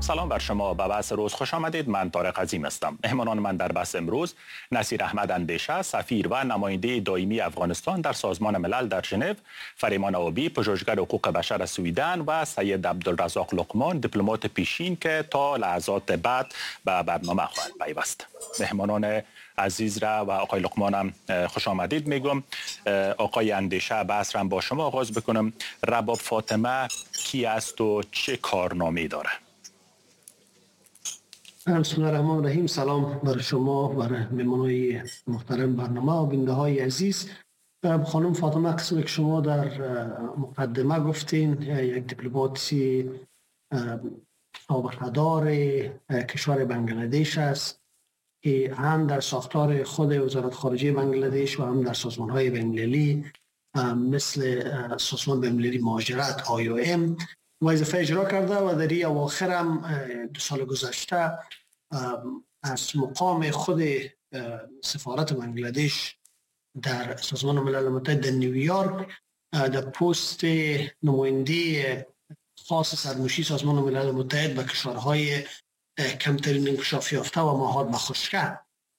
سلام بر شما. به بحث روز خوش آمدید. من طارق عظیم هستم. مهمانان من در بحث امروز نصیر احمد اندیشه، سفیر و نماینده دائمی افغانستان در سازمان ملل در ژنو، فریمان آبی، پژوهشگر حقوق بشر از سویدن و سید عبدالرزاق لقمان، دیپلمات پیشین که تا لحظات بعد به برنامه خواهند پیوست. مهمانان عزیز را و آقای لقمانم خوش آمدید میگم. آقای اندیشه، بحث را با شما آغاز بکنم. رباب فاطمه کی است و چه کارنامه‌ای داره؟ بسم الله الرحمن الرحیم. سلام بر شما، بر مهمانای محترم برنامه و بیننده های عزیز. خانم فاطمه، قسمی که شما در مقدمه گفتین، یک دیپلماتی سابقه‌دار کشور بنگلادش است که هم در ساختار خود وزارت خارجه بنگلادش و هم در سازمان های بین‌المللی مثل سازمان بین‌المللی مهاجرت IOM وظیفه اجرا کرده و در این اواخر هم 2 سال گذشته از مقام خود سفارت بنگلادش در سازمان ملل متحد در نیویورک در پست نماینده خاص سرنوشت سازمان ملل متحد به کشورهای کمترین انکشاف یافته و مهار به خشکه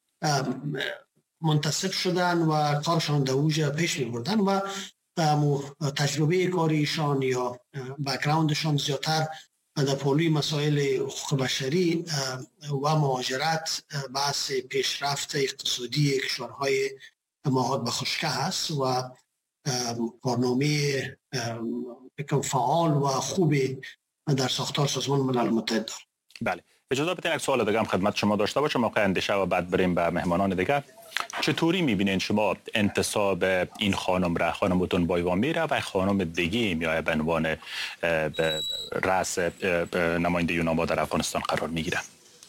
منتصب شدن و کارشان در اوج پیش می بردن و تجربه کاریشان یا بک‌گراندشان زیادتر در پالوی مسائل حقوق بشری و مهاجرت، بحث پیشرفت اقتصادی کشورهای مهار به خشکه هست و کارنامه فعال و خوبی در ساختار سازمان ملل متحد دارد. بله، اجازه بدین یک سوال دیگه هم خدمت شما داشته باشم آقای اندیشه و بعد بریم به مهمانان دیگه. چطوری میبینین شما انتصاب این خانم را؟ خانمتون بایوا میره و خانم دیگه میایه به عنوان رأس نماینده یوناما در افغانستان قرار میگیره؟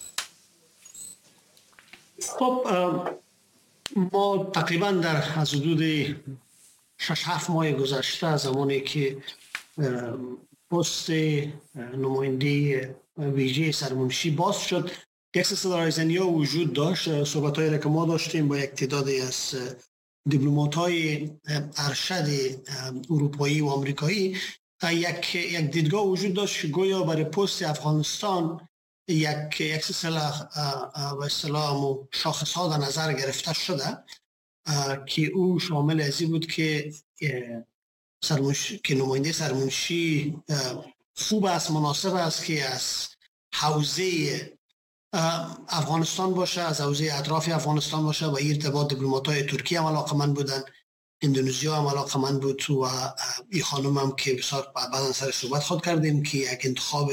خب ما تقریبا در از حدود 6-7 ماه گذشته، زمانی که پست نماینده ویژه سرمنشی باز شد، یک سلسله رایزنی ها وجود داشت. صحبت هایی را که ما داشتیم با یک تعدادی از دیپلمات های ارشد اروپایی و آمریکایی، یک دیدگاه وجود داشت که گویا برای پست افغانستان یک سلسله و اصطلاح شاخص ها در نظر گرفته شده که او شامل ازی بود که نماینده سرمنشی خوب است، مناسب است که از حوزه افغانستان باشه، از حوزه اطراف افغانستان باشه و این ارتباط دیپلمات‌های ترکیه هم علاقه‌مند بودن، اندونزیا هم علاقه‌مند بود و این خانم هم که بسیار بعداً سر صحبت خود کردیم که یک انتخاب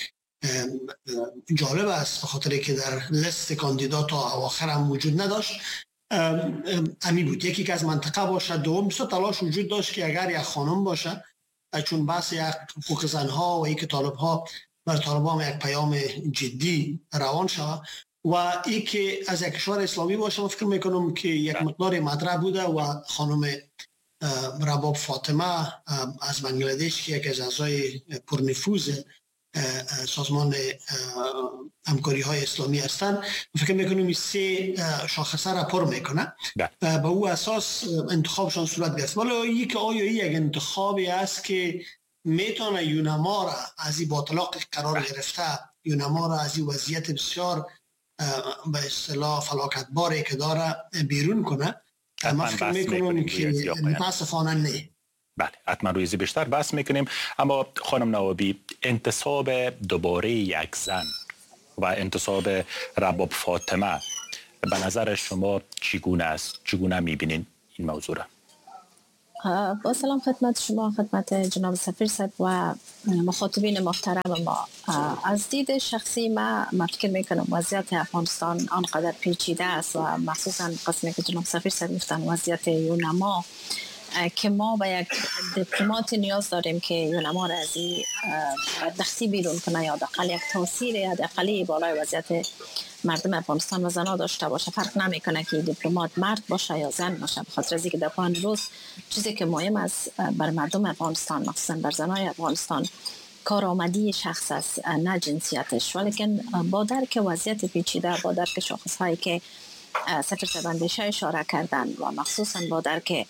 جالب است به خاطر که در لیست کاندیدات تا اواخر هم وجود نداشت. امی بود یکی که از منطقه باشه. دوم بسیار تلاش وجود داشت که اگر یک خانم باشه، چون بحث یک حقوق زنها و یک طالبها بر طالبان یک پیام جدی روان شود و این که از یک کشور اسلامی باشه، من فکر میکنم که یک مقدار مطرح بوده و خانم رباب فاطمه از بنگلادش که یک از اعضای پرنفوذ سازمان همکاری های اسلامی هستند، فکر میکنم این 3 شاخصه را پر میکنه. به او اساس انتخابشان صورت گرفت. ولی این که آیا یک انتخابی است که میتونه یوناما را از این باطلاق قرار گرفته، یوناما را از این وضعیت بسیار به اصطلاح فلاکتباری که داره بیرون کنه؟ من فکر میکنم که متاسفانه نه. بله، حتما روی زی بیشتر بحث میکنیم. اما خانم نوابی، انتصاب دوباره یک زن و انتصاب رباب فاطمه به نظر شما چگونه است؟ چگونه میبینین این موضوع را؟ با سلام خدمت شما، خدمت جناب سفیر صاحب و مخاطبین محترم ما. از دید شخصی ما فکر میکنم وضعیت افغانستان آنقدر پیچیده است و مخصوصا قسمی که جناب سفیر صاحب گفتن وضعیت یوناما که ما با یک دیپلمات نیاز داریم که یوناما را از این دختی بیرون کنه یا حداقل یک تاثیر حداقلی بالای وضعیت مردم افغانستان و زنها داشته باشه. فرق نمیکنه که دیپلمات مرد باشه یا زن باشه، به خاطر اینکه در پایان روز چیزی که مهم است بر مردم افغانستان، مخصوصا بر زنهای افغانستان، کارآمدی شخص است، نه جنسیتش. ولیکن با درک وضعیت پیچیده، با درک شاخصهایی که سفیر صاحب اندیشه اشاره کردن و مخصوصا با درک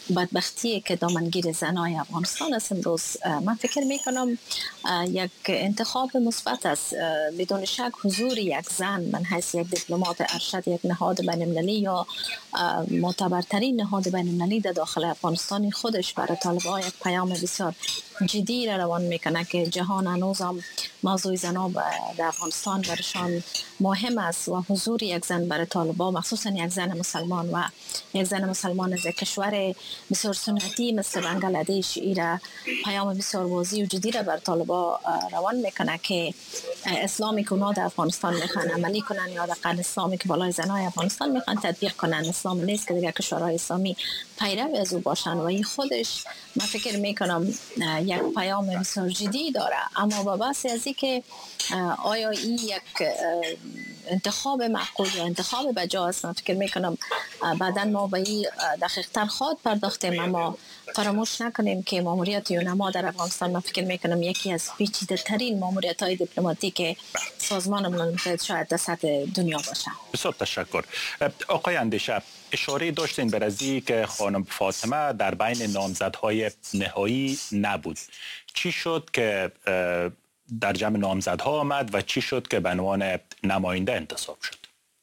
بدبختی که دامنگیر زنای افغانستان است امروز، من فکر میکنم یک انتخاب مثبت است. بدون شک حضور یک زن من حیث یک دیپلمات ارشد یک نهاد بین المللی یا معتبرترین نهاد بین المللی در داخل افغانستان خودش برای طالبان یک پیام بسیار جدی را روان میکنه که جهان هنوز هم موضوع زنان در افغانستان برشان مهم است و حضور یک زن برای طالبان، مخصوصا یک زن مسلمان و یک زن مسلمان از یک کشور بسیار سنتی مثل بنگلادش، ایرا پیام بسیار واضح و جدی را بر طالبان روان میکنه که اسلامی که اونا در افغانستان میخوان عملی کنن یا حداقل اسلامی که بالای زنای افغانستان میخوان تطبیق کنن، اسلام نیست که دیگر کشورهای اسلامی پیرو از او باشن و این خودش من فکر میکنم یک پیام بسیار جدی داره. اما با بحث از این که آیا این یک انتخاب معقول یا انتخاب بجا است، من فکر میکنم بعدا ما به این دقیق تر خواهد پرداختیم. اما فراموش نکنیم که ماموریت یونما در افغانستان من فکر میکنم یکی از پیچیده ترین ماموریت های دیپلماتیک سازمان ملل متحد شاید در سطح دنیا باشه. بسیار تشکر. آقای اندیشه، اشاره داشتین بر ازی که خانم فاطمه در بین نامزدهای نهایی نبود. چی شد که در جمع نامزدها آمد و چی شد که به عنوان نماینده انتصاب شد؟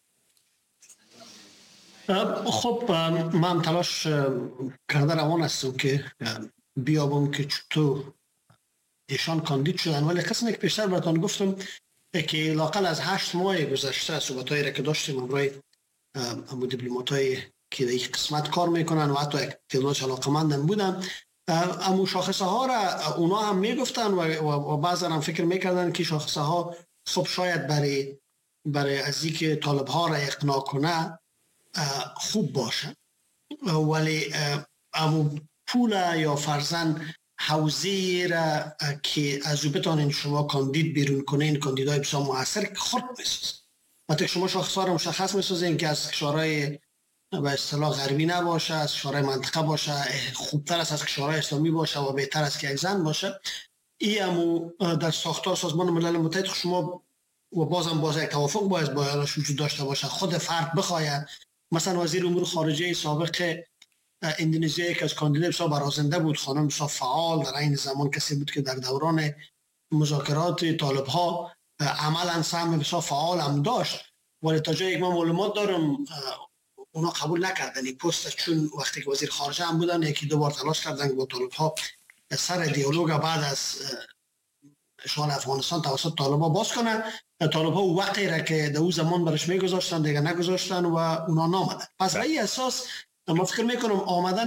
خب من تلاش کرده روان هستم که بیابم که چطور ایشان کاندید شدن، ولی قسمی که پیشتر براتان گفتم که لاقل از 8 ماه گذشته صحبت‌هایی را که داشتیم امروز همون دیپلمات‌هایی که در این قسمت کار میکنن و حتی اکتیویتی‌هاش علاقه‌مندن بودن، اما شاخصه ها را اونا هم میگفتن و بعضا هم فکر میکردن که شاخصه ها خب شاید برای از این که طالب ها را اقناع کنه خوب باشه، ولی اما پول یا فرزن حوزه را که از او بتانین شما کاندید بیرون کنین، کاندیدای بسیار موثر که خرد میسازن. وقتی شما شاخصه ها را مشخص میسازین که از کشورهای به اصطلاح غربی نباشه، از کشورهای منطقه باشه، خوبتر است از کشورهای اسلامی باشه و بهتر است که یک زن باشه، این همو در ساختار سازمان ملل متحد شما و باز یک توافق باید بایدش وجود داشته باشه. خود فرد بخواید، مثلا وزیر امور خارجه سابق اندونزی که از کاندیدای بسیار برازنده بود، خانم بسیار فعال، در این زمان کسی بود که در دوران مذاکرات طالب ها عملا سهم بسیار فعال هم داشت، ولی تا جایی که من معلومات دارم اونا قبول نکردن این پست، چون وقتی که وزیر خارجه هم بودن یکی دو بار تلاش کردن که با طالب ها سر دیالوگ بعد از اشغال افغانستان توسط طالب ها باز کنن. طالب ها وقتی را که در اون زمان برش میگذاشتن دیگه نگذاشتن و اونا نامدن. پس به این اساس من فکر میکنم آمدن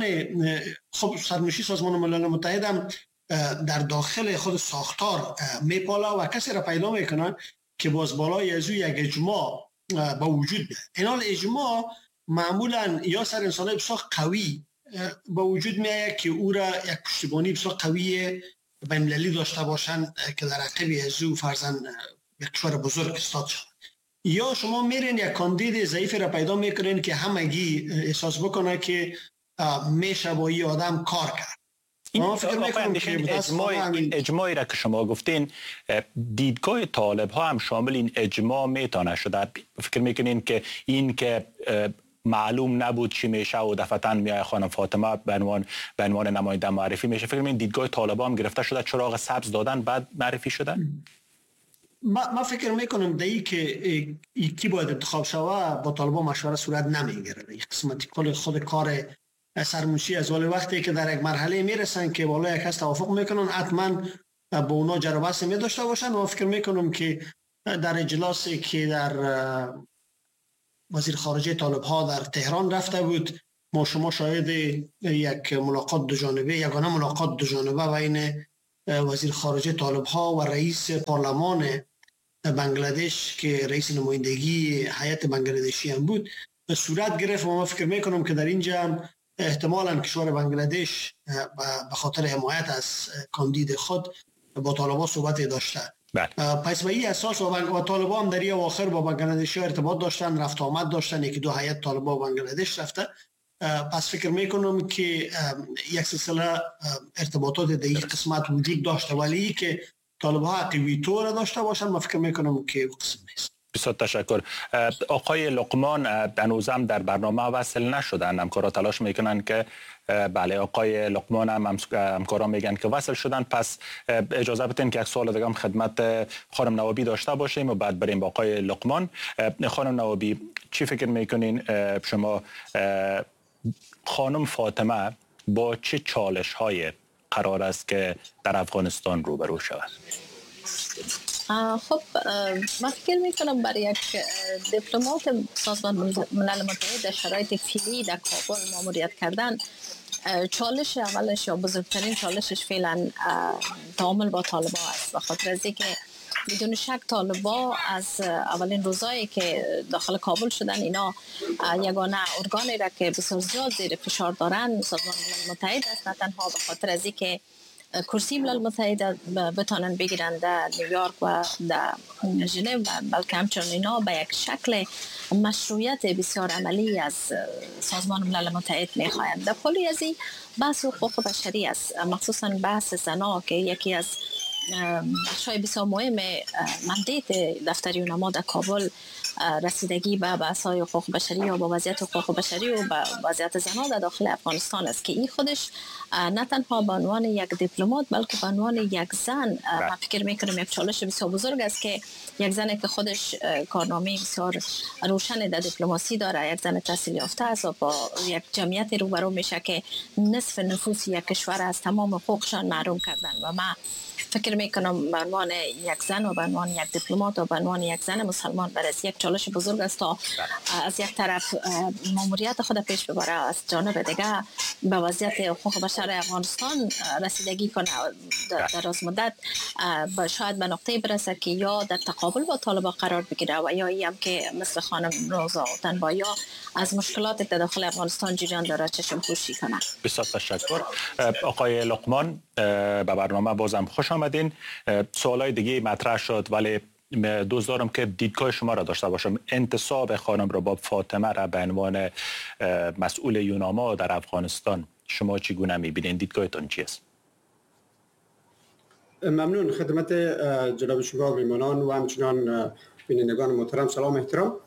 خب سرنوشی سازمان ملل متحد هم در داخل خود ساختار میپاله و کسی را پیدا میکنن که باز بالای از یک اجماع با وجود بیاد. اینال اجماع معمولا یا سر انسانای بسیار قوی با وجود میاد که او را یک پشتیبانی بسیار قوی بین‌المللی داشته باشن که در عقب از او فرزن یک کشور بزرگ استاد شد، یا شما میرین یک کاندید ضعیف را پیدا میکنین که همگی احساس بکنه که میشه با این آدم کار کرد. این اجماعی را که شما گفتین، دیدگاه طالب ها هم شامل این اجماع میتونه شده؟ فکر میکنین که این که معلوم نبود چی میشه و دفعتاً میای خانم فاطمه به عنوان نماینده معرفی میشه، فکر میکنین دیدگاه طالب ها هم گرفته شده، چراغ سبز دادن بعد معرفی شده؟ ما فکر میکنم دایی که کی باید انتخاب شوه با طالبان مشوره صورت نمیگیره. این قسمتی کل خود کار سرمنشی از وقتی که در یک مرحله میرسن که بالا یک کس توافق میکنن حتما با اونا جر و بحث می داشته باشن. و فکر میکنم که در اجلاسی که در وزیر خارجه طالب ها در تهران رفته بود، ما شما شاهد یک ملاقات دو جانبه، یگانه ملاقات دو جانبه بین وزیر خارجه طالب ها و رئیس پارلمان بنگلادش که رئیس نمایندگی هیئت بنگلادشی هم بود صورت گرفت. و ما فکر میکنم که در اینجا احتمالاً کشور بنگلادش به خاطر حمایت از کاندید خود با طالبان صحبت داشته. پس به این اساس و طالبان هم در این اواخر با بنگلادشی ارتباط داشتن، رفت آمد داشتن، یکی دو هیئت طالبان بنگلادش رفته. پس فکر میکنم که یک سلسله ارتباطات در این قسمت وجود داشته، ولی که طالبان حقیقی طور داشته باشن ما فکر میکنم که قسم نیست. بسیار تشکر. آقای لقمان هنوزم در برنامه وصل نشدن، همکارا تلاش میکنن که بله، آقای لقمان هم همکاران میگن که وصل شدن. پس اجازه بدین که یک سوال دیگه هم خدمت خانم نوابی داشته باشیم و بعد بریم با آقای لقمان. خانم نوابی، چی فکر میکنین شما خانم فاطمه با چه چالش های قرار است که در افغانستان روبرو شود؟ خب من فکر میکنم برای یک دیپلمات سازمان ملل متحد در شرایط فعلی در کابل ماموریت کردن، چالش اولش یا بزرگترین چالشش فعلا تعامل با طالبان است، به خاطر از اینکه بدون شک طالبان از اولین روزایی که داخل کابل شدن اینا یگانه ارگانی را که بسیار زیاد زیر فشار دارن سازمان ملل متحد است، نه تنها به خاطر از اینکه کرسی ملل متحد بتانن بگیرن در نیویورک و در ژنو، بلکه همچنین اینا به یک شکل مشروعیت بسیار عملی از سازمان ملل متحد میخواهند. در کلی از این بحث حقوق بشری است، مخصوصا بحث زنا که یکی از بخشای بسیار مهم مندیت دفتر یونما در کابل رسیدگی به بحث‌های حقوق بشری یا با وضعیت حقوق بشری و با وضعیت زنان در داخل افغانستان است که این خودش نه تنها به عنوان یک دیپلمات بلکه به عنوان یک زن من فکر میکنم یک چالش بسیار بزرگ است که یک زن که خودش کارنامه بسیار روشن در دیپلماسی داره، یک زن تحصیل یافته است و با یک جمعیت روبرو میشه که نصف نفوس یک کشور از تمام حقوقشان محروم کردن و ما فکر میکنم به عنوان یک زن و به عنوان یک دیپلمات و به عنوان یک زن مسلمان برای یک چالش بزرگ است تا از یک طرف ماموریت خود پیش ببره، از جانب دیگه به وضعیت حقوق بشر افغانستان رسیدگی کنه در از مدت شاید به نقطه برسه که یا در تقابل با طالبان قرار بگیره و یا این هم که مثل خانم روزا تنبایا از مشکلات در داخل افغانستان جریان داره چشم پوشی کنه. بسیار تشکر. آقای لقمان، به برنامه بازم خوش آمدین. سوالای دیگه مطرح شد ولی دوست دارم که دیدگاه شما را داشته باشم. انتصاب خانم رباب فاطمه را به عنوان مسئول یوناما در افغانستان شما چگونه می‌بینید؟ دیدگاهتون چیست؟ ممنون. خدمت جناب شما میمانان و همچنان بینندگان محترم سلام احترام.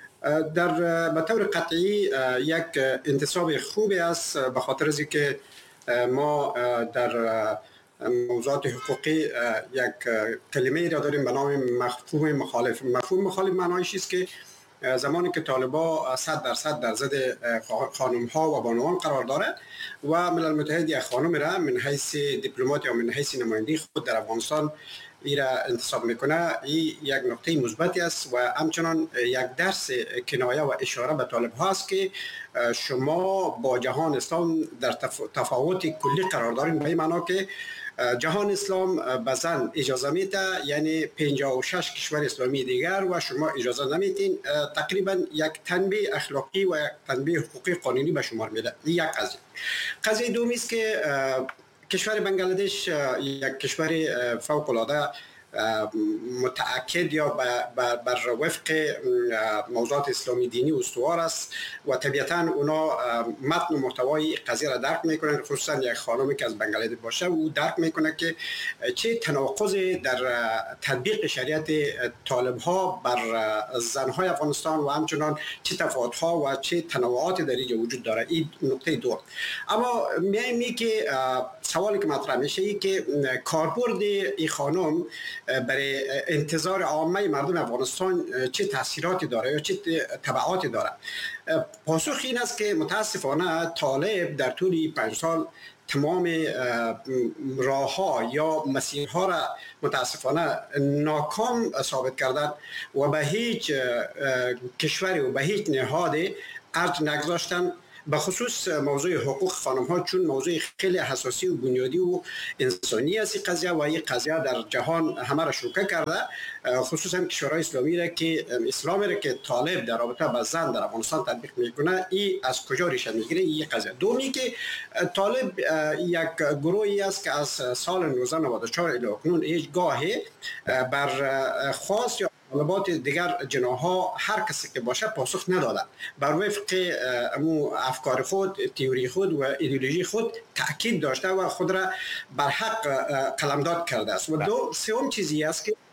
به طور قطعی یک انتصاب خوبی است به خاطر از اینکه ما در موضوعات حقوقی یک کلمه را داریم به نام مفهوم مخالف. مفهوم مخالف معنایش است که زمانی که طالبان 100% در ضد خانم ها و بانوان قرار داره و ملل متحد یک خانم را من حیث دیپلمات یا من حیث نماینده خود در افغانستان ایرا انتصاب میکنه، این یک نقطه مثبتی است و همچنان یک درس کنایه و اشاره به طالب ها است که شما با جهان اسلام در تفاوت کلی قرار دارین، به این معنا که جهان اسلام به زن اجازه میده، یعنی 56 کشور اسلامی دیگر و شما اجازه نمیتین. تقریبا یک تنبیه اخلاقی و یک تنبیه حقوقی قانونی به شمار میده. یک قضیه دومی است که کشور بنگلادش یک کشور فوق العاده متأکد یا بر وفق موضوعات اسلامی دینی استوار است و طبیعتاً اونا متن و محتوای قضیه را درک میکنن، خصوصا یک خانمی که از بنگلادش باشه او درک میکنه که چه تناقضی در تطبیق شریعت طالب ها بر زنهای افغانستان و همچنان چه تفاوت ها و چه تنوعات در اینجا وجود داره. این نکته دو. اما میگیم که سوالی که مطرح میشه این که کاربرد این خانم برای انتظار عامه مردم افغانستان چه تاثیراتی داره یا چه تبعاتی داره. پاسخ این است که متاسفانه طالب در طول 5 سال تمام راه‌ها یا مسیرها را متاسفانه ناکام ثابت کردند و به هیچ کشوری و به هیچ نهادی ارج نگذاشتند، به خصوص موضوع حقوق خانم ها، چون موضوع خیلی حساسی و بنیادی و انسانی است این قضیه و این قضیه در جهان همه را شوکه کرده، خصوصا کشورهای اسلامی را که اسلامی را که طالب در رابطه با زن در افغانستان تطبیق میکنه، این از کجا ریشه میگیره؟ این قضیه دومی که طالب یک گروهی است که از سال 1994 الی اکنون هیچ گاهی بر خواست یا طلبات دیگر جناها هر کسی که باشه پاسخ نداده، بر وفق افکار خود، تئوری خود و ایدئولوژی خود تاکید داشته و خود را بر حق قلمداد کرده است. و سوم چیزی است که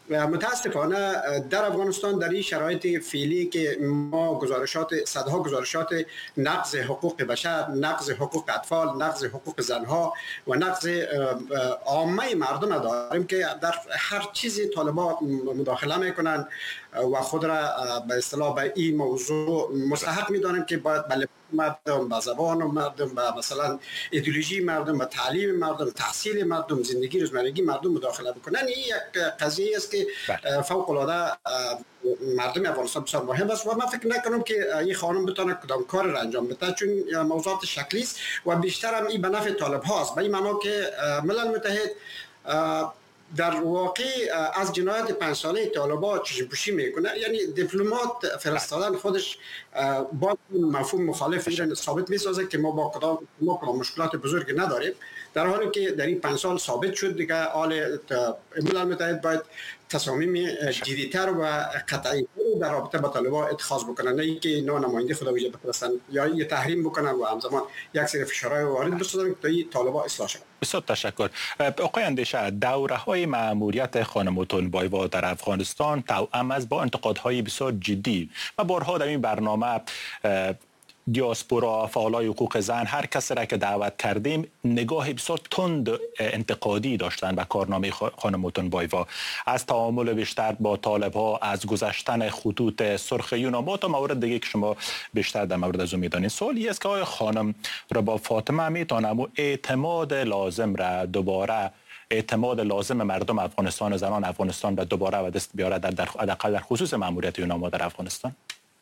متاسفانه در افغانستان در این شرایط فعلی که ما صدها گزارشات نقض حقوق بشر، نقض حقوق اطفال، نقض حقوق زنها و نقض عامه مردم داریم که در هر چیزی طالبان مداخله میکنن و خود را به اصطلاح به این موضوع مستحق میدانیم که باید مردم به زبان و مردم به مثلا ایدئولوژی مردم، به تعلیم مردم، تحصیل مردم، زندگی روزمرگی مردم مداخله بکنن. این یک قضیه است که فوق العاده مردم افغانستان بسیار مهم است و من فکر نکنم که این خانم بتونه کدام کار را انجام بده، چون موضوعات شکلی است و بیشتر هم این به نفع طالب هاست، به این معنا که ملل متحد در واقع از جنایت 5 ساله طالبان چشم‌پوشی میکنه. یعنی دیپلمات فرستادن خودش با مفهوم مخالف ایران ثابت میسازه که ما با کدام مشکلات بزرگی نداریم، در حالی که در این 5 سال ثابت شد دیگه ملل متحد باید تصامیم جدی‌تر و قطعی در رابطه با طالبان اتخاذ بکنن، نه اینکه اینا نماینده خود وجود بفرستن یا یه تحریم بکنن و همزمان یک سری فشارهای وارد بسازن تا این طالبان اصلاح شود. بسیار تشکر. آقای اندیشه، دوره‌های مأموریت خانم تونبایوا در افغانستان توأم است با انتقادهای بسیار جدی و بارها در این برنامه دیاسپورا، فعالای حقوق زن، هر کسی را که دعوت کردیم نگاه بسیار تند انتقادی داشتن به کارنامه خانم تونبایوا، از تعامل بیشتر با طالب‌ها، از گذشتن خطوط سرخ یوناما تا موارد دیگه که شما بیشتر در مورد از اون می‌دانید. سوالی است که آیا خانم را با فاطمه میتونه اعتماد لازم را دوباره، اعتماد لازم مردم افغانستان، زنان افغانستان را دوباره به دست بیاره در خصوص مأموریت یوناما در افغانستان؟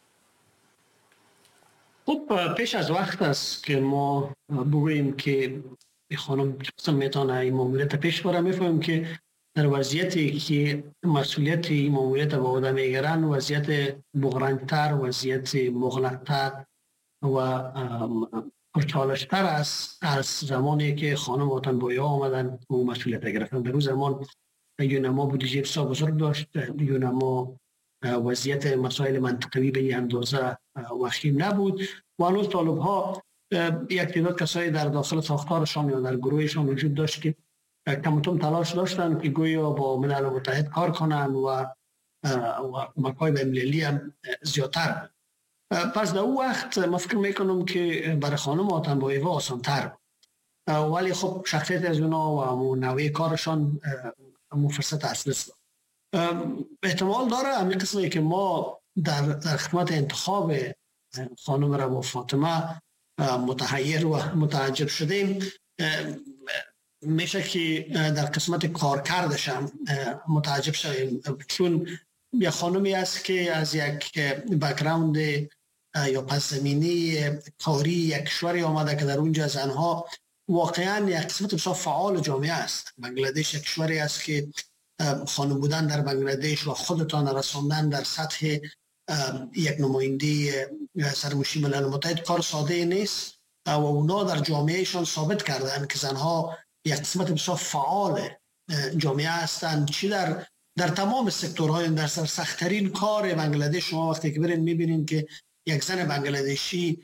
خب پیش از وقت است که ما بگوییم که خانم قسم میتونه این ماموریت پیش بره. میفهمیم که در وضعیتی که مسئولیت این ماموریت به عهده میگیرن وضعیت بحران‌تر، وضعیت مغلق‌تر و پرچالش‌تر است از زمانی که خانم تونبایوا آمدن و مسئولیت گرفتن. در اون زمان یوناما بودجه بسیار بزرگ داشت، یوناما وضعیت مسائل منطقوی به این اندازه وخیم نبود و هنوز طالب‌ها یک تعداد کسایی در داخل ساختارشان یا در گروهشان وجود داشت که کمتون تلاش داشتن که گویا با ملل متحد کار کنن و مکاتب ملی هم زیادتر. پس در اون وقت من فکر میکنم که برای خانم تونبایوا آسان‌تر، ولی خب شخصیت از اونا و نوع کارشان فرصت اصلی است. احتمال داره همین قسمی که ما در خدمت انتخاب خانم را با فاطمه متحیر و متعجب شدیم، میشه که در قسمت کارکردش هم متعجب شدیم، چون یه خانمی است که از یک بک‌گراند یا پس زمینی کاری یک کشوری آمده که در اونجا زنها واقعا یک قسمت بسیار فعال جامعه است. بنگلادش یک کشوری است که خانم بودن در بنگلادش و خودتان رساندن در سطح یک نماینده سرمشی ملل متحد کار ساده نیست و اونا در جامعهشان ثابت کردن که زنها یک قسمت بسیار فعال جامعه هستند، چی در تمام سکتورهای. در سخت‌ترین کار بنگلادش شما وقتی که برین میبینین که یک زن بنگلادشی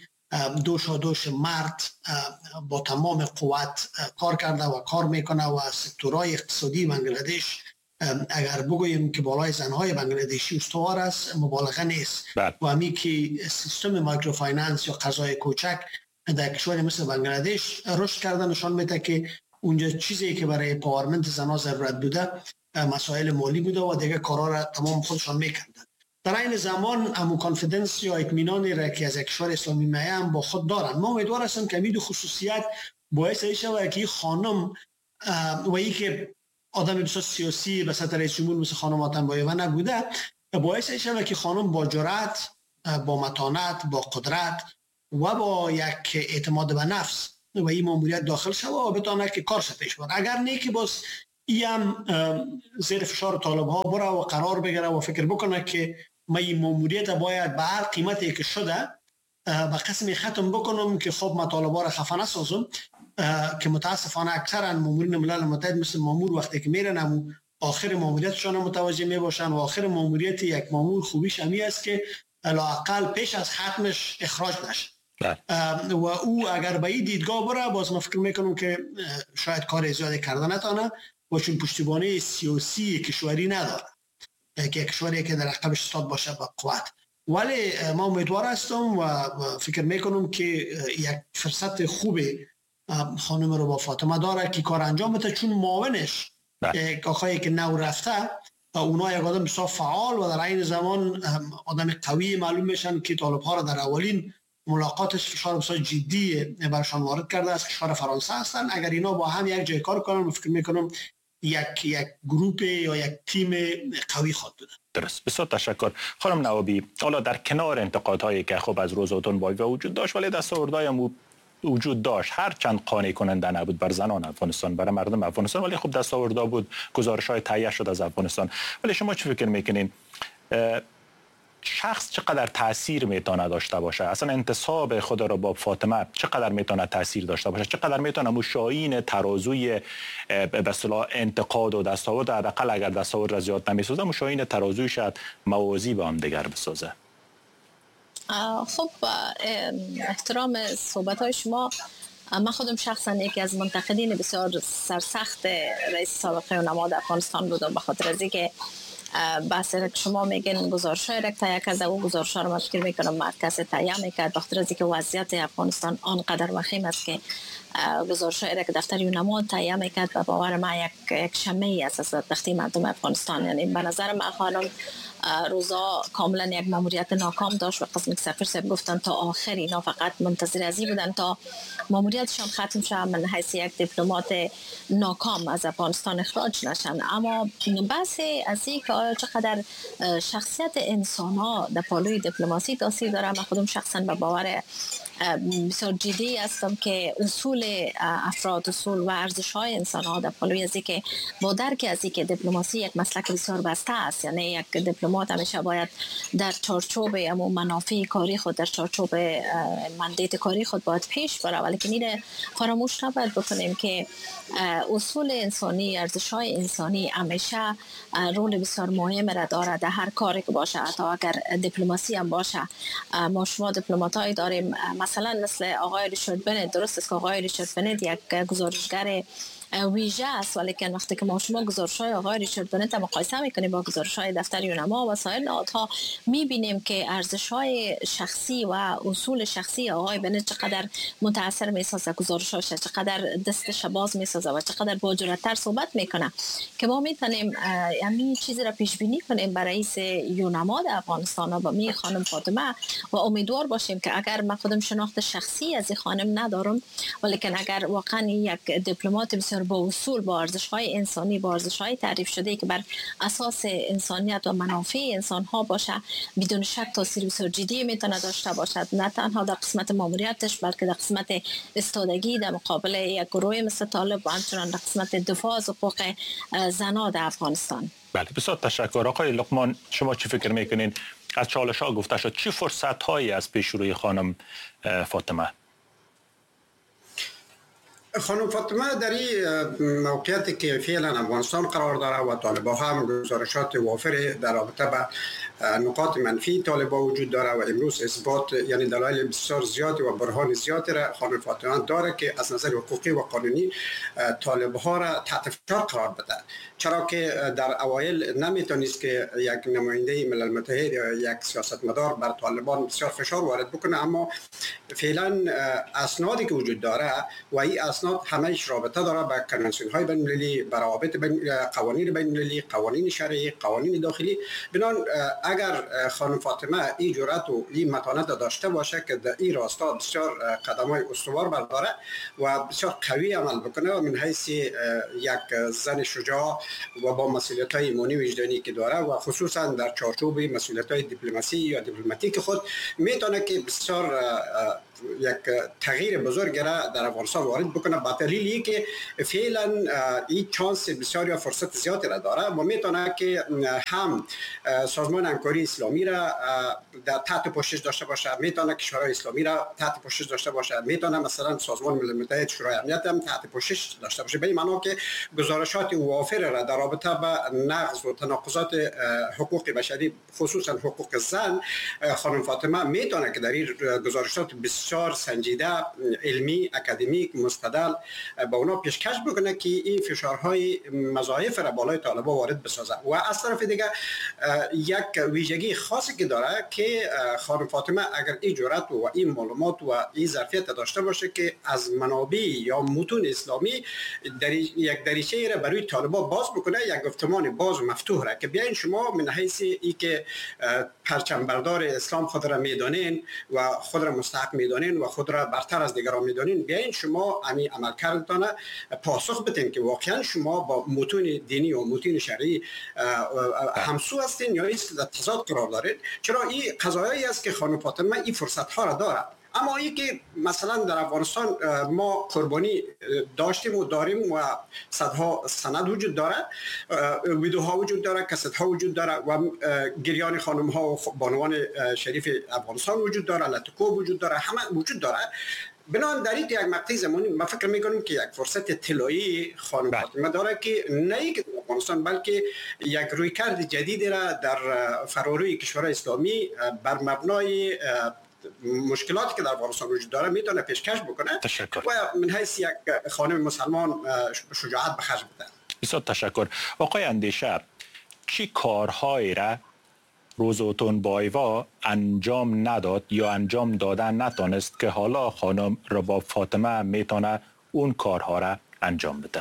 دوش مرد با تمام قوت کار کرده و کار میکنه و سکتورهای اقتصادی بنگلادش اگر بگوییم که بالای زنهای بنگلادشی استوار است مبالغه نیست. و همین که سیستم مایکروفایننس یا قرضای کوچک در کشوری مثل بنگلادش رشد کرده نشان میده که اونجا چیزی که برای پاورمنت زنها ضرورت بوده مسائل مالی بوده و دیگه کارا را تمام خودشان میکردن. در این زمان همون کانفیدنس یا اطمینانی را که از یک کشور اسلامی میایم با خود دارن. ما امیدوار هستیم که این خصوصیت باعث شود که خانم و این که آدم بسیار سیاسی به سطح رئیس جمهور مثل خانم تونبایوا نبوده، باعث شود که خانم با جرأت، با متانت، با قدرت و با یک اعتماد به نفس و این ماموریت داخل شود و بتونه که کارش پیش بره. اگر نه که باز ایم زیر فشار طالب‌ها بره و قرار بگیره و فکر بکنه که ما این ماموریت باید به هر قیمتی که شده به قسمی ختم بکنم که خب مطالبه را خفه نسازم، که متاسفانه اکثرا مامورین ملل متحد مثل مامور وقتی که میرن آخر ماموریتشان متوجه میباشن و آخر ماموریت یک مامور خوبیش همی است که لااقل پیش از ختمش اخراج نشه. و او اگر به این دیدگاه بره باز من فکر میکنم که شاید کار زیادی کرده نتانه و چون پشتیبانی سیاسی کشوری نداره کشوری که در عقب استاد باشه به قوت. ولی ما امیدوار هستم و فکر میکنم که یک فرصت خوبی خانم رو با فاطمه داره که کار انجام بده، چون معاونش آقایی که نو رفته اونا یک آدم بسیار فعال و در این زمان آدم قوی معلوم میشن که طالب ها را در اولین ملاقاتش فشار بسیار جدی برشان وارد کرده است. کشور فرانسه هستن. اگر اینا با هم یک جای کار کنن فکر میکنم یک گروپ یا یک تیم قوی خواهد بود. درست. بسیار تشکر خانم نوابی. حالا در کنار انتقادهایی که خب از روزاتون بایوه وجود داشت، ولی دستاوردهای هم وجود داشت، هر چند قانع کننده نبود بر زنان افغانستان، برای مردم افغانستان، ولی خب دستاوردها بود، گزارش‌های تهیه شد از افغانستان. ولی شما چه فکر میکنین شخص چقدر تاثیر میتونه داشته باشه؟ اصلا انتصاب خود را با فاطمه چقدر میتونه تاثیر داشته باشه؟ چقدر میتونه مشاین ترازوی به اصطلاح انتقاد و دستاورد، حداقل اگر دستاورد را زیاد نمیسازه، مشاین ترازوی شاید موازی به هم دیگر بسازه؟ خب احترام صحبت‌های شما، من خودم شخصا یکی از منتقدین بسیار سرسخت رئیس سابق نماد افغانستان بودم، به خاطر از اینکه بحث که شما میگن گزارش‌های را تهیه کرده و گزارش‌ها را من فکر میکنم مرکز تهیه میکرد، به خاطر از اینکه وضعیت افغانستان آنقدر وخیم است که گزارش‌های را که دفتر نماد تهیه میکرد و باور من یک شمعی است از تقدیم مردم افغانستان. یعنی به نظر من خانم روزا کاملا یک ماموریت ناکام داشت و قسم سفیر صاحب گفتن تا آخر اینا فقط منتظر ازی بودن تا ماموریتشان ختم شه، من حیث یک دیپلمات ناکام از افغانستان اخراج نشن. اما بحث از این که آیا چقدر شخصیت انسان ها در پالوی دیپلماسی تاثیر داره، من خودم شخصا به باور بسیار جدی هستم که اصول افراد، اصول و ارزش های انسان ها در پالوی از که با درک از که دیپلماسی یک مسلک بسیار بسته است، یعنی یک دیپلمات همیشه باید در چارچوب امو منافع کاری خود، در چارچوب مندیت کاری خود باید پیش بره، ولی که میره فراموش نباید بکنیم که اصول انسانی، ارزش های انسانی همیشه رول بسیار مهم را داره در هر کاری که باشه، حتی اگر دیپلماسی هم باشه. ما شما دیپلمات های داریم مثلا مثل آقای ریچارد بنت. درست است که آقای ریچارد بنت یک گزارشگر ویژه است، ولی که وقتی که ما شما گزارش‌های آقای ریچارد بنت مقایسه می‌کنیم با گزارش‌های دفتر یونما و سایر نهادها، می‌بینیم که ارزش‌های شخصی و اصول شخصی آقای بنت چقدر متاثر می‌سازه، گزارش‌هاش چقدر دستش باز می‌سازه و چقدر با جرأت‌تر صحبت می‌کنه که ما می‌تونیم یعنی چیزی را پیش بینی کنیم برای رئیس یونما در افغانستان و می خانم فاطمه، و امیدوار باشیم که اگر من خودم شناخت شخصی از این خانم ندارم، ولی که اگر واقعا یک دیپلمات بسیار با اصول، با ارزش‌های انسانی، با ارزش‌های تعریف شده که بر اساس انسانیت و منافع انسان‌ها باشه، بدون شک تاثیر بسیار جدی میتونه داشته باشد، نه تنها در قسمت ماموریتش بلکه در قسمت استادگی در مقابل یک گروه مثل طالب و همچنان در قسمت دفاع از حقوق زنان در افغانستان. بله، بسیار تشکر. آقای لقمان، شما چی فکر میکنین؟ از چالش‌ها گفته شد، چی فرصت‌هایی از پیش روی خانم فاطمه؟ خانم فاطمه در این موقعیتی که فعلا افغانستان قرار داره و طالبان هم گزارشات وافر در رابطه با نقاط منفی طالبان وجود داره و امروز اثبات یعنی دلایل بسیار زیادی و برهان زیادی را خانم فاطمه داره که از نظر حقوقی و قانونی طالبان را تحت فشار قرار بده، چرا که در اوایل نمیتونست که یک نماینده ملل متحد یا یک سیاستمدار بر طالبان بسیار فشار وارد بکنه. اما فعلا اسنادی که وجود داره و این اسناد همه‌اش رابطه داره با کنوانسیون‌های بین‌المللی، با روابط قوانین بین‌المللی، قوانین شرعی، قوانین داخلی. بنابراین اگر خانم فاطمه این جرأت و این متانت داشته باشه که در این راستا بسیار قدم‌های استوار برداره و بسیار قوی عمل بکنه و من حیث یک زن شجاع و با مسئولیت‌های ایمانی وجدانی که داره و خصوصا در چارچوب مسئولیت‌های دیپلماسی یا دیپلماتیک خود میتونه که بسیار یک تغییر بزرگ را در افغانستان وارد بکنه، با دلیلی که فعلا این چانس بسیار یا فرصت زیادی را داره و میتونه که هم سازمان همکاری اسلامی را در تحت پوشش داشته باشه، میتونه کشورهای اسلامی را تحت پوشش داشته باشه، میتونه مثلا سازمان ملل متحد شورای امنیت هم تحت پوشش داشته باشه، به این معنی که گزارشات وافر را در رابطه با نقض و تناقضات حقوق بشری خصوصا حقوق زن خانم فاطمه میتونه که در این گزارشات بسیار سنجیده، علمی، اکادمیک، مستدل با اونا پیشکش بکنه که این فشارهای مضاعف را بالای طالبان وارد بسازه. و از طرف دیگه یک ویژگی خاصی که داره که خانم فاطمه اگر این جرأت و این معلومات و این ظرفیت داشته باشه که از منابع یا متون اسلامی یک دریچه را برای طالبان باز بکنه، یک گفتمان باز و مفتوح را که بیاین شما من حیث ای که پرچم بردار اسلام خود را میدانین و خود را مستحق میدانین و خود را برتر از دیگران میدانین، بیاین شما همین عملکردتان پاسخ بدین که واقعا شما با متون دینی و متون شرعی همسو هستین یا این تضاد قرار دارید. چرا این قضایایی است که خانم فاطمه این فرصت ها را داره. اما این که مثلا در افغانستان ما قربانی داشتیم و داریم و صدها سند وجود داره، ویدیوها وجود داره، کست ها وجود داره و گریان خانم ها و بانوان شریف افغانستان وجود داره، لطکو وجود داره، همه وجود داره. بنابراین در این یک مقطع زمانی ما فکر میکنیم که یک فرصت طلایی خانم فاطمه داره که نه که در افغانستان بلکه یک رویکرد جدیدی را در فراروی کشورهای اسلامی بر مبنای مشکلاتی که در افغانستان وجود داره میتونه پیشکش بکنه. تشکر. و من حیث یک خانم مسلمان شجاعت به خرج بده. بسیار تشکر. آقای اندیشه، چی کارهایی را روزوتون بایوا انجام نداد یا انجام دادن نتونست که حالا خانم رباب فاطمه میتونه اون کارها را انجام بده؟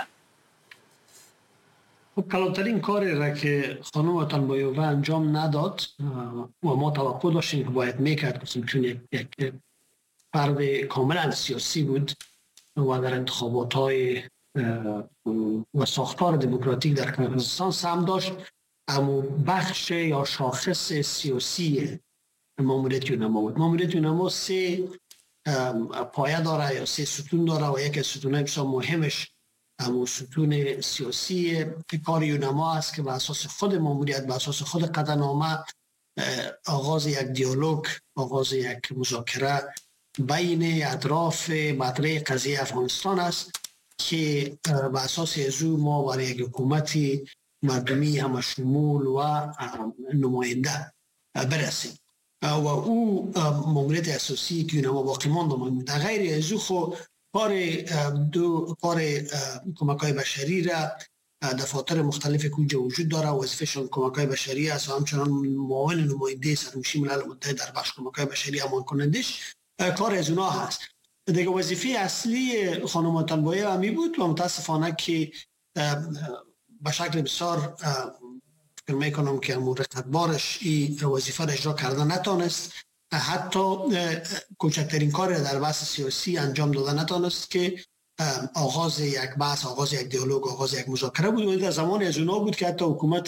خب کلانترین کاری را که خانم وطن بایوا انجام نداد و ما توقع داشتیم که باید میکرد، چون یک فرد کاملا سیاسی بود و در انتخابات های و ساختار دموکراتیک در کردستان سهم داشت، اما بخش یا شاخص سیاسی ماموریت یونما بود. ماموریت یونما 3 پایه داره یا 3 ستون داره و یک از ستونهای بسیار مهمش اما ستون سیاسی کار یونما است که به اساس خود ماموریت، به اساس خود قطعنامه آغاز یک دیالوگ، آغاز یک مذاکره بین اطراف مطرح قضیه افغانستان است که به اساس ازو ما برای یک حکومتی مردمی همه شمول و نماینده برسیم و او ماموریت اساسی که یونما باقی مانده. در غیر ازو خو کار کمک‌های بشری را دفاتر مختلف که اونجا وجود داره، وظیفه‌شان کمک‌های بشری است و همچنان معاون نماینده سرمشی ملل متحد در بخش کمک‌های بشری امان کنندش کار از اونها هست. دیگه وظیفه اصلی خانم وطن بایوا همی بود و متاسفانه که به شکل بسیار فکر میکنم که امور رقتبارش این وظیفه را اجرا کرده نتانست، حتی کوچکترین کار در بحث سیاسی انجام داده نتانست که آغاز یک بحث، آغاز یک دیالوگ، آغاز یک مذاکره بود. و در زمان از اونا بود که حتی حکومت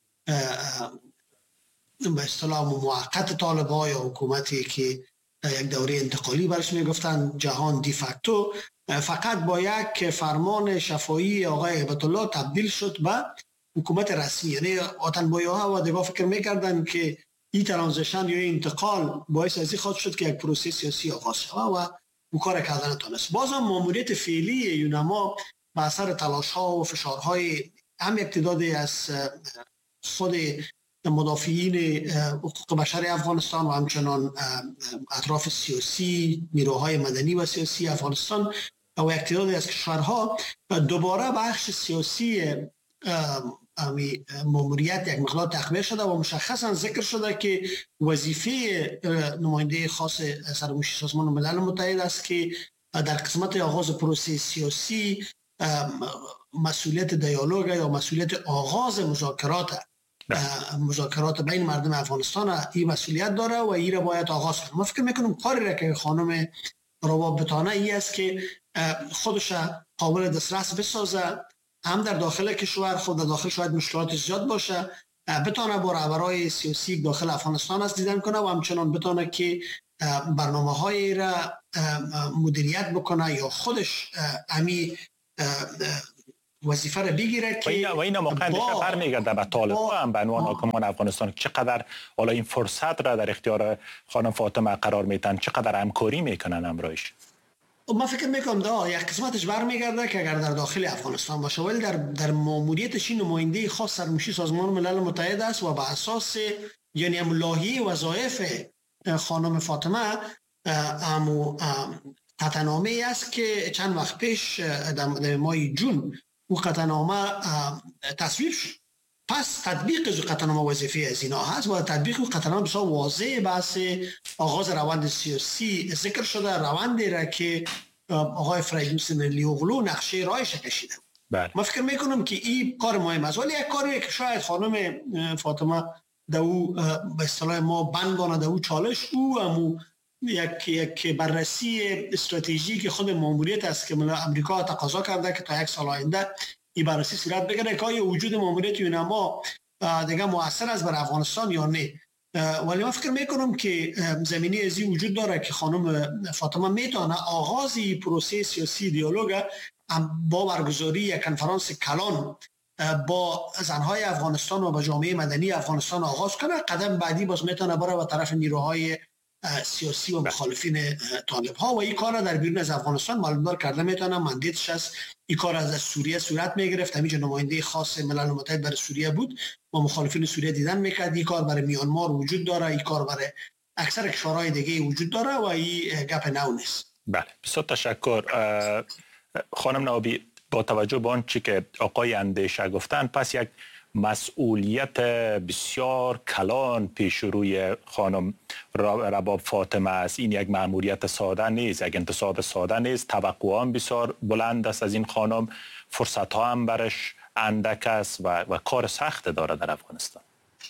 به اصطلاح موقت طالبان یا حکومتی که یک دوره انتقالی برش میگفتن جهان دی فاکتو، فقط با یک فرمان شفاهی آقای هیبت الله تبدیل شد به حکومت رسمی. یعنی وطن بایوا و دیگه فکر میکردن که این ترانزیشن یا این انتقال باعث از این خواهد شد که یک پروسه سیاسی آغاز شد و او کار کردن نتونست. بازم ماموریت فعلی یونما به اثر تلاش ها و فشارهای هم اقتدادی از خود مدافعین حقوق بشر افغانستان و همچنان اطراف سیاسی، نیروهای مدنی و سیاسی افغانستان و اقتدادی از کشورها دوباره بخش سیاسی ماموریت یک مقدار تخمیر شده و مشخصا ذکر شده که وظیفه نماینده خاص سرمشی سازمان ملل متحد است که در قسمت آغاز پروسه سیاسی مسئولیت دیالوگ یا مسئولیت آغاز مذاکرات بین مردم افغانستان این مسئولیت داره و این را باید آغاز کنه. ما فکر میکنم کاری را که خانم رباب بتانه ای است که خودش قابل دسترس بسازه، هم در داخل کشور، خود در داخل شاید مشکلات زیاد باشه، بتانه با رهبرای سیاسی داخل افغانستان است دیدن کنه و همچنان بتانه که برنامه‌های را مدیریت بکنه یا خودش امی وظیفه را بگیره که و این موقع اندیشه برمیگرده به طالبان هم به عنوان حاکمان افغانستان چقدر حالا این فرصت را در اختیار خانم فاطمه قرار میتن، چقدر همکاری میکنن امرایش؟ من فکر میکنم یک قسمتش برمیگرده که اگر در داخل افغانستان باشه، ولی در ماموریتش نماینده خاص سرمشی سازمان ملل متحد است و به اساس یعنی لایحه وظایف خانم فاطمه امو قطعنامه است که چند وقت پیش در ماه جون او قطعنامه تصویب شد. پس تطبیق از قطعنامه وظیفه از اینا هست و تطبیق قطعنامه بسیار واضح بحث آغاز روند سیاسی ذکر شده، روندی را که آقای فریدون ملی‌اوغلو نقشه رایش کشیده. من فکر میکنم که این کار مهم است، ولی یک کاری که شاید خانم فاطمه دو به اصطلاح ما بندانه دو چالش او همو یک بررسی استراتژی که خود ماموریت است که امریکا تقاضا کرده که تا یک سال آینده این بررسی صورت بگیره که آیا وجود ماموریت یونما دیگه مؤثر است بر افغانستان یا نه. ولی من فکر میکنم که زمینی از این وجود داره که خانم فاطمه میتونه آغاز پروسه سیاسی دیالوگ با برگزاری یک کنفرانس کلان با زنهای افغانستان و با جامعه مدنی افغانستان آغاز کنه. قدم بعدی باز میتونه بره به طرف نیروهای سیاسی و مخالفین طالب ها و این کار در بیرون از افغانستان معلومدار کرده میتونه. مندیتش از این کار از سوریه صورت میگرفت، همینجا نماینده خاص ملل متحد برای سوریه بود و مخالفین سوریه دیدن میکرد. این کار برای میانمار وجود داره، این کار برای اکثر کشورهای دیگه وجود داره و این گپ نو نیست. بله، بسیار تشکر. خانم نوابی، با توجه به آنچه که آقای اندیشه گفتن، پس یک مسئولیت بسیار کلان پیش روی خانم رباب فاطمه است. این یک مأموریت ساده نیست، یک انتصاب ساده نیست. توقع هم بسیار بلند است از این خانم، فرصت ها هم برش اندک است و کار سخت داره در افغانستان.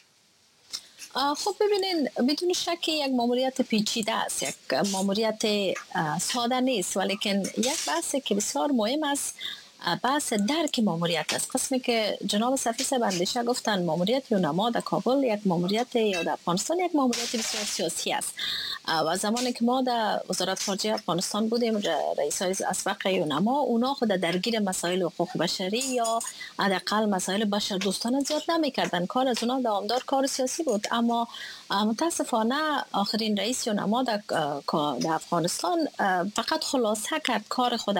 خب ببینین، بدون شک یک ماموریت پیچیده است، یک ماموریت ساده نیست، ولیکن یک بحث که بسیار مهم است بحث درک ماموریت است. قسمی که جناب سفیر صاحب اندیشه گفتن ماموریت یونما در کابل یک ماموریت یا در افغانستان یک ماموریت بسیار سیاسی است و زمانی که ما در وزارت خارجه افغانستان بودیم، رئیسای اسبق یونما اونا خود درگیر مسائل حقوق بشری یا حداقل مسائل بشر دوستانه زیاد نمی‌کردن. کار از اونا دامدار کار سیاسی بود. اما متاسفانه آخرین رئیس یونما در افغانستان فقط خلاصه کرد کار خود به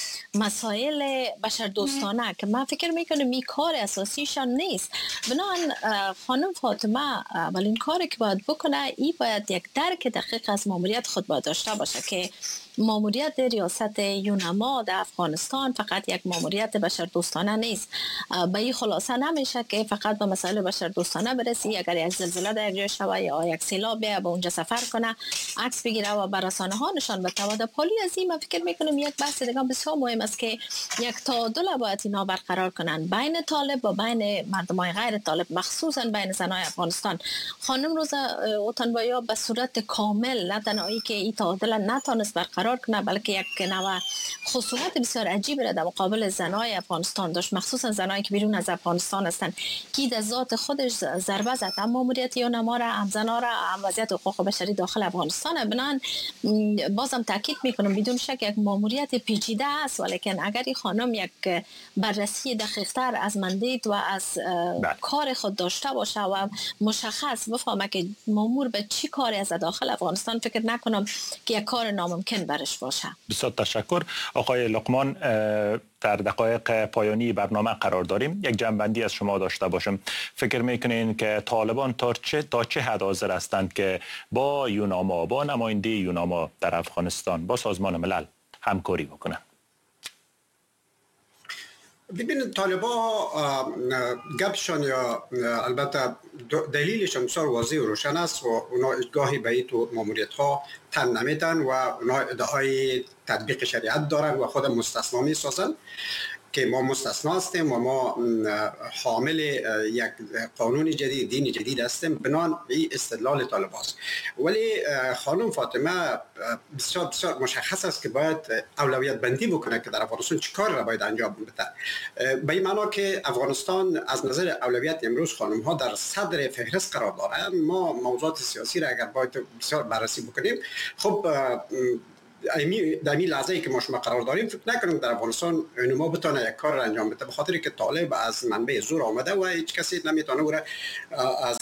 مسائل بشر دوستانه که من فکر میکنم این کار اساسیشان نیست. بنابراین خانم فاطمه اولین کاری که باید بکنه این باید یک درک دقیق از ماموریت خود باید داشته باشه که ماموریت ریاست یونما در افغانستان فقط یک ماموریت بشر دوستانه نیست. به این خلاصه نمیشه که فقط به مسائل بشر دوستانه برسی. اگر یک زلزله در یک جای شود یا یک سیلاب بیاد به اونجا سفر کنه، عکس بگیره و به رسانه ها نشان بده. در پالی از این من فکر میکنم یک بحث دیگه بسیار مهم است که یک تعادل باید اینا برقرار کنن بین طالب و بین مردمای غیر طالب، مخصوصا بین زنای افغانستان. خانم روزا اوتانبایا به صورت کامل نه تنهایی که این تعادل نتونست برقرار کنه، بلکه یک نوع خصومت بسیار عجیبی را در مقابل زنای افغانستان داشت، مخصوصا زنایی که بیرون از افغانستان هستند که در ذات خودش ضربه زد. هم ماموریت یونما را، هم زنا را، هم وضعیت حقوق بشری داخل افغانستان. بنان بازم تاکید میکنم بدون شک یک ماموریت پیچیده است، ولیکن اگر این خانم یک بررسی دقیق‌تر از مندیت و از کار خود داشته باشه و مشخص بفهمه که مامور به چی کاری از داخل افغانستان، فکر نکنم که یک کار ناممکن برش باشه. بسیار تشکر. آقای لقمان، در دقایق پایانی برنامه قرار داریم. یک جنبندی از شما داشته باشم. فکر میکنین که طالبان تا چه حد حاضر هستند که با یوناما، با نماینده یوناما در افغانستان، با سازمان ملل همکاری بکنن؟ ببینید، طالبا گپشان یا البته دلیلشان بسیار واضح و روشن است و اونا گاهی به این ماموریت ها تن نمیدن و اونا ادعای تطبیق شریعت دارن و خود مستثنا می سازن که ما مستثنا هستیم و ما حامل یک قانون جدید، دین جدید هستیم. بنان این استدلال طالب است. ولی خانم فاطمه بسیار بسیار مشخص است که باید اولویت بندی بکنه که در افغانستان چی کار را باید انجام بده. به این معنا که افغانستان از نظر اولویت امروز خانم ها در صدر فهرست قرار داره. ما موضوعات سیاسی را اگر باید بسیار بررسی بکنیم، خب در این لحظه‌ای که ما شما قرار داریم، فکر نکنم در افغانستان ما بتونه یک کار را انجام بده، به خاطر که طالب از منبع زور آمده و هیچ کسی نمیتونه او را از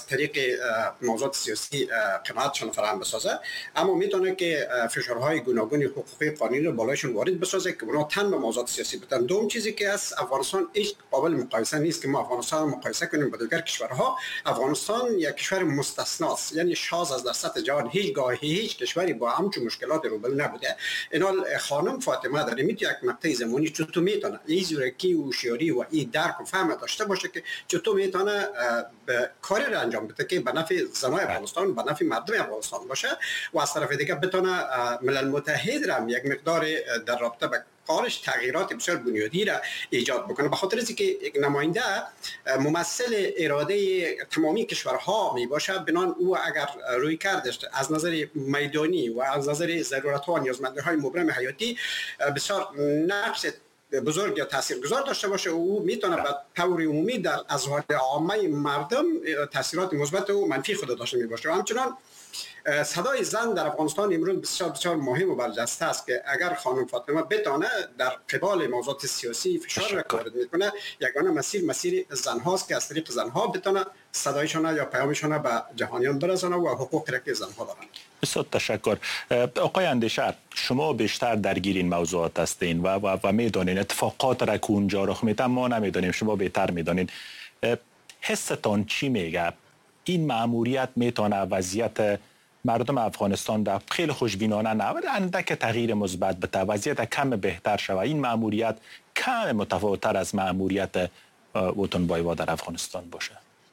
از طریق موضوعات سیاسی قناعتشان فراهم بسازه، اما میتونه که فشارهای گوناگون حقوقی قانونی رو بالایشون وارد بسازه که اونا تن به موضوعات سیاسی بدن. دوم چیزی که از افغانستان هیچ قابل مقایسه نیست که ما افغانستان مقایسه کنیم با دیگر کشورها. افغانستان یک کشور مستثناست، یعنی شاز از در سطح جهان هیچ کشوری با همچون مشکلات روبرو نبوده. اینا خانم فاطمه در یک مقطع زمانی چطور میتونه این زورکی و هوشیاری و این درک و فهم داشته باشه که چطور میتونه کاری را انجام بده که به نفع زنای افغانستان، به نفع مردم افغانستان باشه و از طرف دیگه بتونه ملل متحد را یک مقدار در رابطه با کارش تغییرات بسیار بنیادی را ایجاد بکنه. به خاطر اینکه یک نماینده ممثل اراده تمامی کشورها می باشه، بنان او اگر روی کردش از نظر میدانی و از نظر ضرورت‌ها و نیازمندی‌های مبرم حیاتی بسیار نقش بزرگ یا تاثیرگذار داشته باشه، او میتونه به طور عمومی در اذهان عامه مردم تاثیرات مثبت و منفی خود داشته می باشه. و همچنان صدای زن در افغانستان امروز بسیار مهم و برجسته است که اگر خانم فاطمه بتونه در قبال موضوعات سیاسی فشار را وارد میکنه، یگانه مسیر زنهاست که از طریق زنها بتونه صدایشان یا پیامشان به جهانیان برسانه و حقوق را که زنها دارند. بسیار تشکر. آقای اندیشه، شما بیشتر درگیر این موضوعات هستین و میدانین اتفاقات را که اونجا رخ میده ما نمیدانیم، شما بهتر میدانین. حستان چی میگه؟ این مأموریت میتونه وضعیت مردم افغانستان در خیلی خوشبینانه نه اندک تغییر مثبت بده، وضعیت کم بهتر شود؟ این مأموریت کم متفاوت‌تر از مأموریت وطن بایوا در افغانستان باشه؟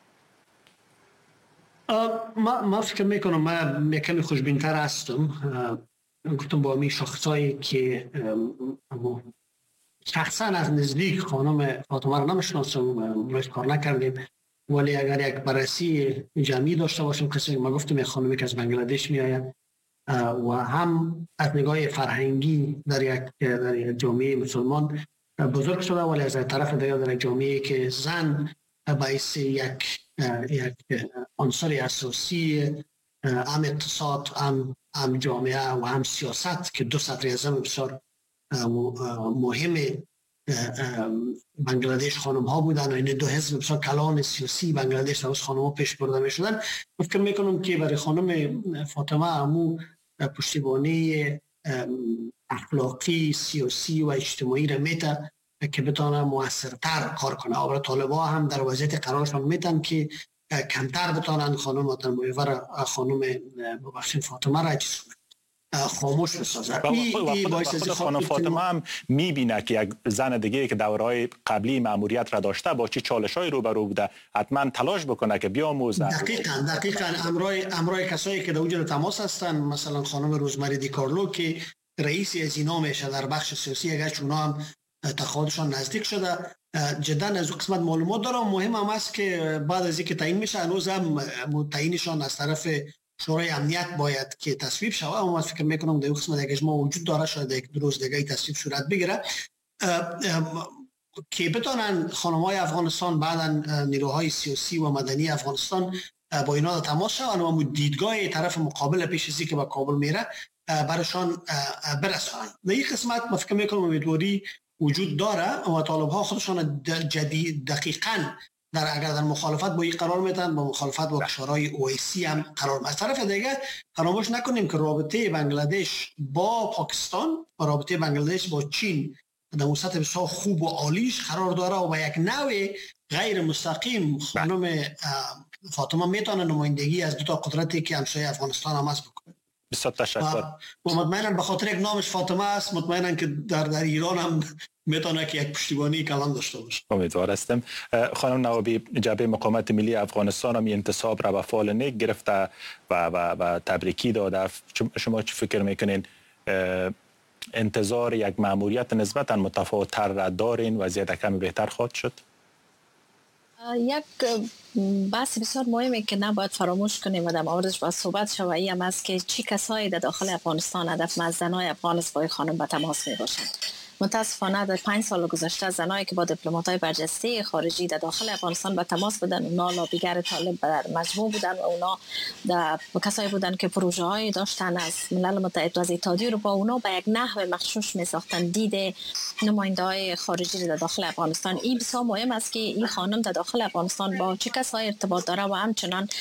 ما فکر میکنم من کمی خوشبین‌تر هستم. گفتم با می شخصایی که شخصا از نزدیک خانم فاطمه را نمیشناسم، باید کار نکردیم، ولی اگر یک بررسی جمعی داشته باشیم، کسی ما گفتم یک خانمی که از بنگلادش می آید و هم از نگاه فرهنگی در یک جامعه مسلمان بزرگ شده، ولی از طرف دیگر در یک جامعه که زن باعث یک عنصر اساسی هم اقتصاد، هم جامعه و هم سیاست که دو سطح از هم بسیار مهم بنگلادش خانم ها بودن و این دو حزب بسیار کلان سیاسی بنگلادش از خانم ها پیش برده می شدن. فکر میکنم که برای خانم فاطمه همو پشتیبانی اخلاقی، سیاسی و اجتماعی را میته که بتانه مؤثرتر کار کنه. برای طالبا هم در وضعیت قرارشان میتن که کمتر بتانن خانم خانم فاطمه را خاموش بسازه. خود خانم فاطمه هم میبینه که یک زن دیگه که دورهای قبلی مأموریت را داشته با چه چالش‌های روبرو بوده، حتما تلاش بکنه که بیاموزه. دقیقاً امرای کسایی که در وجود تماس هستن، مثلا خانم روزمری دی کارلو که رئیسی از اینا میشه در بخش سیاسی، اگر چونا هم تقاعدشان نزدیک شده، جدا از قسمت معلومات دارم. مهم هم است که بعد از اینکه تعیین میشه هنوز هم تعیینشان از طرف شورای امنیت باید که تصویب شود. اما فکر میکنم در قسمت یک اجماع وجود داره، شاید یک روز دیگه تصویب صورت بگیره که بتونن خانم‌های افغانستان بعداً نیروهای سیاسی و مدنی افغانستان با اینا تماس شوند و دیدگاه طرف مقابل پیش از اینکه به کابل میره برشان برسونن. در این قسمت ما فکر میکنم امیدواری وجود داره و طالب‌ها خودشان دقیقاً اگر در مخالفت با این قرار میتن، با مخالفت با کشورهای اویسی هم قرار میتن. از طرف دیگه فراموش نکنیم که رابطه بنگلادش با پاکستان و رابطه بنگلادش با چین در سطح بسیار خوب و عالیش قرار داره و با یک نوع غیر مستقیم خانم فاطمه میتونه نمایندگی از دو تا قدرتی که همسایه افغانستان هم هست بکنه. بسیار تشکر. و مطمئنا به خاطر یک نامش فاطمه است، مطمئنا که در ایران هم میتونه که یک پشتیبانی کلان داشته باشه. امیدوار هستم. خانم نوابی، جبهه مقاومت ملی افغانستان هم انتصاب را به فال نیک گرفته و تبریکی داده. شما چی فکر میکنین؟ انتظار یک مأموریت نسبتا متفاوت‌تر را دارین؟ وضعیت کمی بهتر خواهد شد؟ یک بحث بسیار مهمی که نباید فراموش کنیم و در موردش باید صحبت شود این است که چی کسایی در داخل افغانستان هدف از زنای افغان است با خانم به تماس می باشند. متاسفانه در 5 سال گذشته زنایی که با دیپلمات‌های برجسته خارجی در داخل افغانستان به تماس بودن، اونا لابیگر طالب در مجموع بودن و اونا کسایی بودن که پروژه‌های داشتن از ملل متحد و از اتحادیه اروپا، اونا به یک نحو مخشوش می‌ساختن دید نماینده‌های خارجی در داخل افغانستان. این بسیار مهم است که این خانم در داخل افغانستان با چه کسایی ارتباط داره و همچنان